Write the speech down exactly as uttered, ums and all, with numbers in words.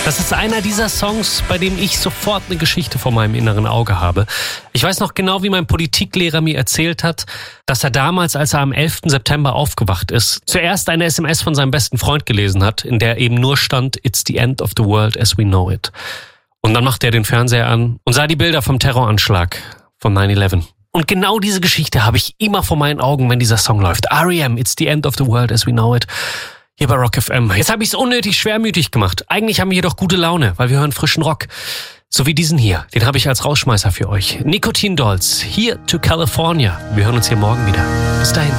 Das ist einer dieser Songs, bei dem ich sofort eine Geschichte vor meinem inneren Auge habe. Ich weiß noch genau, wie mein Politiklehrer mir erzählt hat, dass er damals, als er am elften September aufgewacht ist, zuerst eine S M S von seinem besten Freund gelesen hat, in der eben nur stand, "It's the end of the world as we know it." Und dann machte er den Fernseher an und sah die Bilder vom Terroranschlag von nine eleven. Und genau diese Geschichte habe ich immer vor meinen Augen, wenn dieser Song läuft. R E M, "It's the end of the world as we know it." Hier bei Rock F M. Jetzt habe ich es unnötig schwermütig gemacht. Eigentlich haben wir hier doch gute Laune, weil wir hören frischen Rock. So wie diesen hier. Den habe ich als Rausschmeißer für euch. Nicotine Dolls. Here to California. Wir hören uns hier morgen wieder. Bis dahin.